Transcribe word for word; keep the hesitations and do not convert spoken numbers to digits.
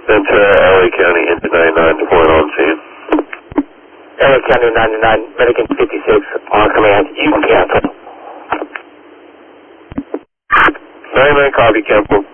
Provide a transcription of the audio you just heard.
Ventura, L A County, into ninety-nine, deploying on scene. L A County ninety-nine, Medican fifty-six, on command, you can cancel. ninety-nine, copy, cancel.